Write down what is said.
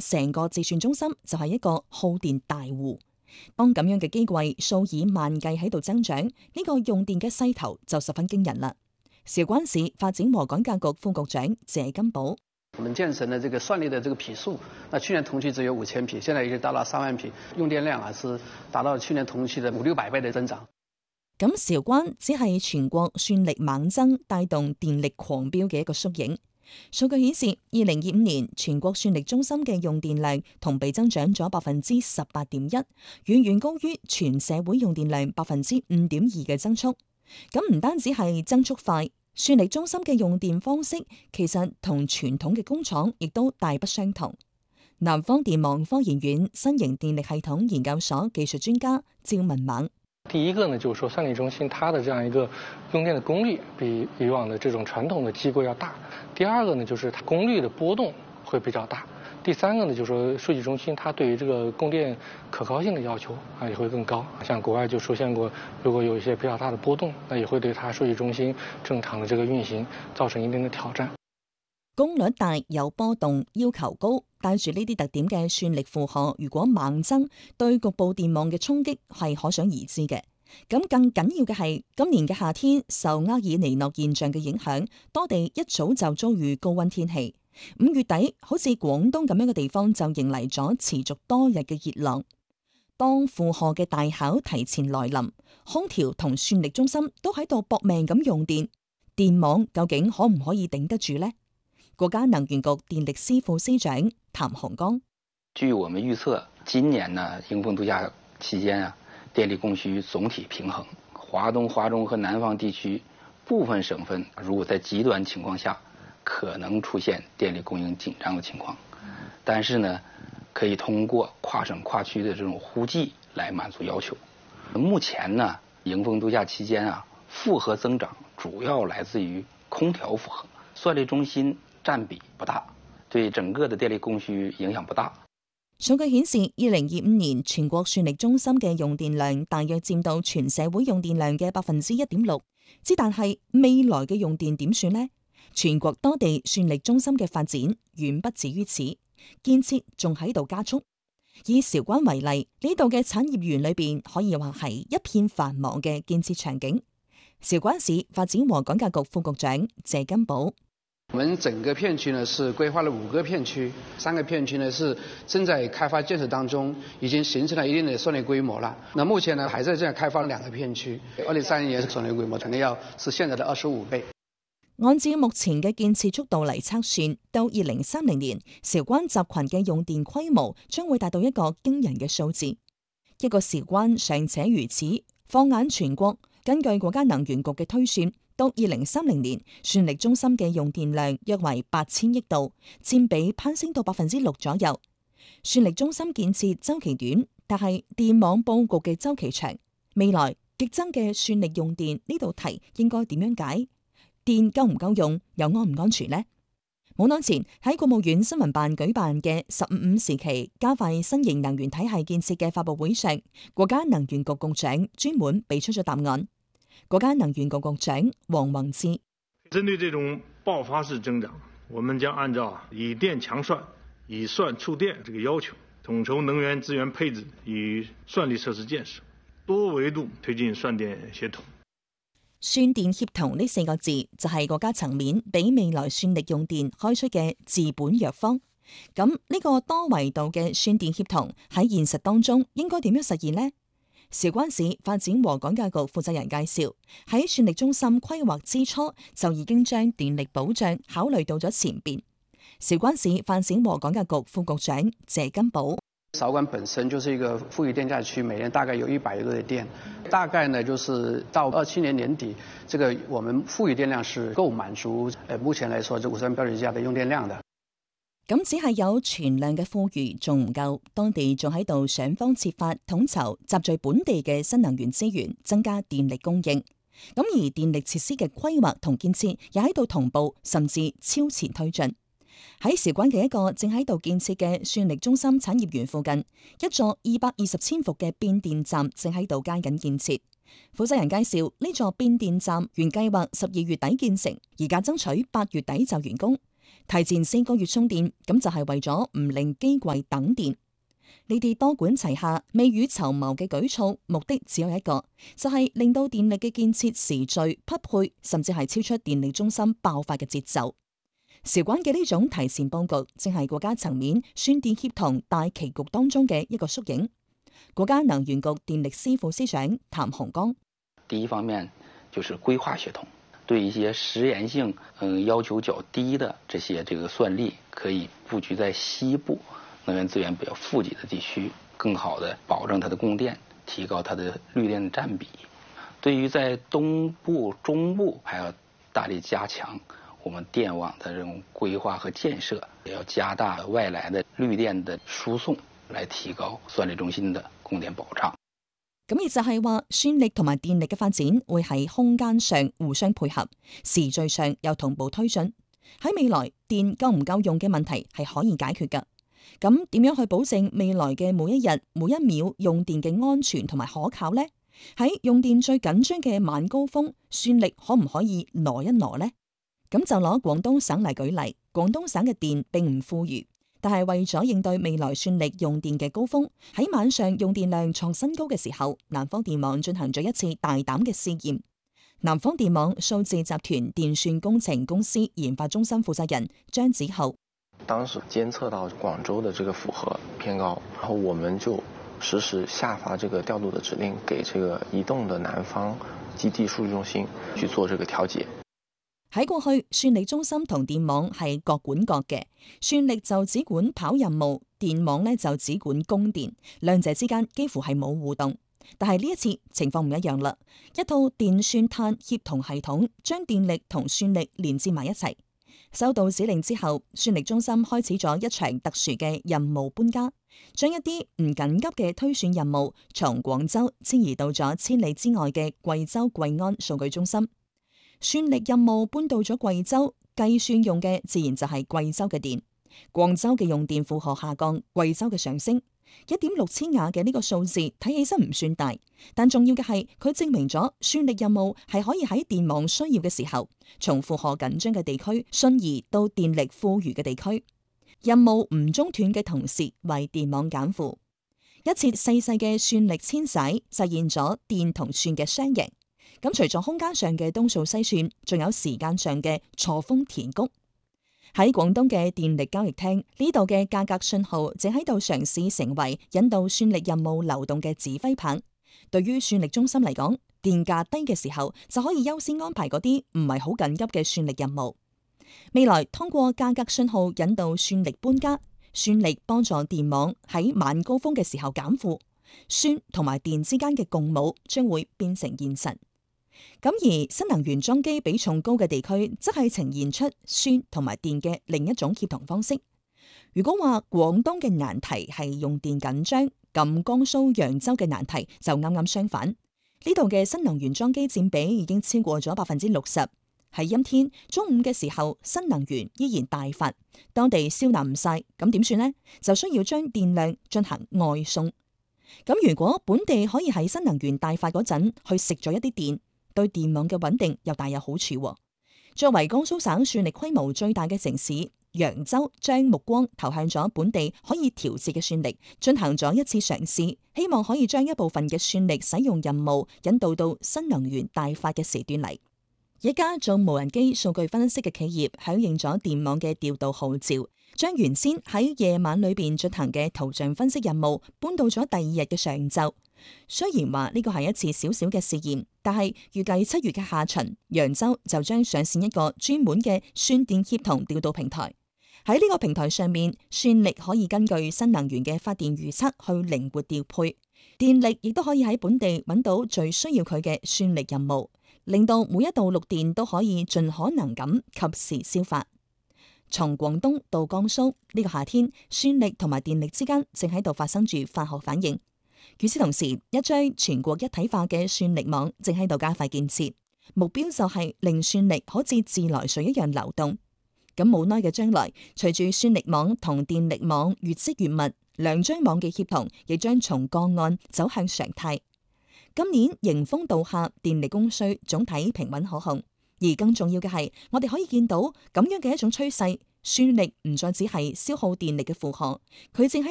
成個自算中心就係一個耗電大戶。當咁樣嘅機櫃數以萬計喺度增長，呢個用電嘅勢頭就十分驚人啦。韶關市發展和改革局副局長謝金寶： 我們建成的這個算力的這個匹數，那去年同期只有5000匹，現在已經達到3萬匹，用電量是達到去年同期的500-600倍的增長。 咁韶關只係全國算力猛增帶動電力狂飆嘅一個縮影。數據顯示，2025年全國算力中心嘅用電量同比增長咗18.1%，遠遠高於全社會用電量5.2%嘅增速。咁唔單止係增速快，算力中心嘅用電方式其實同傳統嘅工廠亦都大不相同。南方電網科研院新型電力系統研究所技術專家趙文猛： 第一個呢，就是說算力中心它的這樣一個用電的功率比以往的這種傳統的機構要大。第二個呢，就是它功率的波動會比較大。第三個呢，就是說數據中心它對於這個供電可靠性的要求也會更高。像國外就出現過，如果有一些比較大的波動，那也會對它數據中心正常的這個運行造成一定的挑戰。 功率大有波動，要求高，帶住呢啲特點嘅算力負荷，如果猛增，對局部電網嘅衝擊係可想而知嘅。咁更緊要嘅係，今年嘅夏天受厄爾尼諾現象嘅影響，多地一早就遭遇高溫天氣。5月底，好似廣東咁樣嘅地方就迎嚟咗持續多日嘅熱浪。當負荷嘅大考提前來臨，空調同算力中心都喺度搏命咁用電，電網究竟可唔可以頂得住呢？國家能源局電力司副司長譚洪剛： 據我們預測，今年呢迎風度假期間電力供需總體平衡。華東、華中和南方地區部分省份，如果在極端情況下，可能出現電力供應緊張的情況。但是呢，可以通過跨省跨區的這種互濟來滿足要求。目前呢，迎風度假期間負荷增長主要來自於空調負荷，算力中心佔比不大，對整個的電力供需影響不大。 數據顯示，2025年全國算力中心嘅用電量大約佔到全社會用電量嘅1.6%。之但係未來嘅用電點算呢？全國多地算力中心嘅發展遠不止於此，建設仲喺度加速。以韶關為例，呢度嘅產業園裏邊可以話係一片繁忙嘅建設場景。韶關市發展和改革局副局長謝金寶： 我們整個片區呢是規劃了5個片區，3個片區呢是正在開發建設當中，已經形成了一定的算力規模了。那目前呢還在開發2個片區，2030年算力規模肯定要是現在的25倍。 按照目前嘅建設速度嚟測算，到2030年，韶關集群嘅用電規模將會達到一個驚人嘅數字。一個韶關尚且如此，放眼全國，根據國家能源局嘅推算，到2030年，算力中心嘅用電量約為8000億度，佔比攀升到6%左右。算力中心建設周期短，但係電網佈局嘅周期長。未來激增嘅算力用電呢道題應該點樣解？電夠唔夠用，又安唔安全呢？冇耐前喺國務院新聞辦舉辦嘅15時期加快新型能源體系建設嘅發佈會上，國家能源局局長專門俾出咗答案。國家能源局局長王宏志： 針對這種爆發式增長，我們將按照以電強算、以算促電這個要求，統籌能源資源配置與算力設施建設，多維度推進算電協同。 算電協同呢4個字就係國家層面俾未來算力用電開出嘅治本藥方。咁呢個多維度嘅算電協同喺現實當中應該點樣實現呢？韶關市發展和改革局負責人介紹，喺算力中心規劃之初就已經將電力保障考慮到咗前邊。韶關市發展和改革局副局長謝金寶： 韶關本身就是一個富裕電價區，每年大概有100億度的電，大概呢就是到27年年底，這個我們富裕電量是夠滿足目前來說這53標準價的用電量的。 咁只係有存量嘅富裕仲唔夠，當地仲喺度想方設法統籌集聚本地嘅新能源資源，增加電力供應。咁而電力設施嘅規劃同建設也喺度同步甚至超前推進。喺韶關嘅一個正喺度建設嘅算力中心產業園附近，一座220千伏嘅變電站正喺度加緊建設。負責人介紹，呢座變電站原計劃12月底建成，而家爭取8月底就完工。 提前4個月充電，咁就係為咗唔令機櫃等電。呢啲多管齊下、未雨綢繆嘅舉措，目的只有一個，就係令到電力嘅建設時序匹配，甚至係超出電力中心爆發嘅節奏。韶關嘅呢種提前佈局，正係國家層面算電協同大棋局當中嘅一個縮影。國家能源局電力司副司長譚洪剛： 第一方面就是規劃協同，對一些時延性要求較低的這些算力，可以布局在西部能源資源比較富集的地區，更好的保證它的供電，提高它的綠電的佔比。對於在東部、中部，還要大力加強我們電網的這種規劃和建設，也要加大外來的綠電的輸送，來提高算力中心的供電保障。 咁亦就係話，算力同埋電力嘅發展會喺空間上互相配合，時序上又同步推進。喺未來，電夠唔夠用嘅問題係可以解決㗎。咁點樣去保證未來嘅每一日每一秒用電嘅安全同埋可靠呢？喺用電最緊張嘅晚高峰，算力可唔可以挪一挪呢？咁就攞廣東省嚟舉例，廣東省嘅電並唔富裕，但係為咗應對未來算力用電嘅高峰，喺晚上用電量創新高嘅時候，南方電網進行咗一次大膽嘅試驗。南方電網數字集團電算工程公司研發中心負責人張子浩： 當時監測到廣州的這個負荷偏高，然後我們就實時下發這個調度的指令，給這個移動的南方基地數據中心去做這個調節。 喺過去，算力中心同電網係各管各嘅，算力就只管跑任務，電網呢就只管供電，兩者之間幾乎係冇互動。但係呢一次情況唔一樣啦，一套電算碳協同系統將電力同算力連接埋一齊。收到指令之後，算力中心開始咗一場特殊嘅任務搬家，將一啲唔緊急嘅推算任務從廣州遷移到咗千里之外嘅貴州貴安數據中心。算力任務搬到咗貴州，計算用嘅自然就係貴州嘅電。廣州嘅用電負荷下降，貴州嘅上升。1.6千瓦嘅呢個數字睇起身唔算大，但重要嘅係佢證明咗算力任務係可以喺電網需要嘅時候，從負荷緊張嘅地區迅移到電力富裕嘅地區。任務唔中斷嘅同時，為電網減負。一次細細嘅算力遷徙，實現咗電同算嘅雙贏。咁除咗空間上嘅東數西算，仲有時間上嘅錯峰填谷。喺廣東嘅電力交易廳，呢度嘅價格信號正喺度嘗試成為引導算力任務流動嘅指揮棒。對於算力中心嚟講，電價低嘅時候就可以優先安排嗰啲唔係好緊急嘅算力任務。未來通過價格信號引導算力搬家，算力幫助電網喺晚高峰嘅時候減負，算同埋電之間嘅共舞將會變成現實。咁而新能源裝機比重高嘅地區，則係呈現出算同埋電嘅另一種協同方式。如果話廣東嘅難題係用電緊張，咁江蘇揚州嘅難題就啱啱相反。呢度嘅新能源裝機佔比已經超過咗60%。喺陰天中午嘅時候，新能源依然大發，當地消納唔晒，咁點算呢？就需要將電量進行外送。咁如果本地可以喺新能源大發嗰陣去食咗一啲電，對電網嘅穩定又大有好處。作為江蘇省算力規模最大嘅城市，揚州將目光投向咗本地可以調節嘅算力，進行咗一次嘗試，希望可以將一部分嘅算力使用任務引導到新能源大發嘅時段嚟。一家做無人機數據分析嘅企業響應咗電網嘅調度號召，將原先喺夜晚裏邊進行嘅圖像分析任務搬到咗第二日嘅上晝。雖然話呢個係一次小小嘅試驗，但係預計7月嘅下旬，揚州就將上線一個專門嘅算電協同調度平台。喺呢個平台上面，算力可以根據新能源嘅發電預測去靈活調配，電力亦都可以喺本地揾到最需要佢嘅算力任務，令到每一度錄電都可以盡可能咁及時消化。從廣東到江蘇，呢個夏天，算力同埋電力之間正喺度發生住化學反應。與此同時，一張全國一體化嘅算力網正喺度加快建設，目標就係令算力好似自來水一樣流動。咁冇耐嘅將來，隨住算力網同電力網越積越密，兩張網嘅協同亦將從個案走向常態。今年迎風倒下，電力供需總體平穩可控。而更重要嘅係，我哋可以見到咁樣嘅一種趨勢， 算力唔再只係消耗電力嘅負荷，佢正喺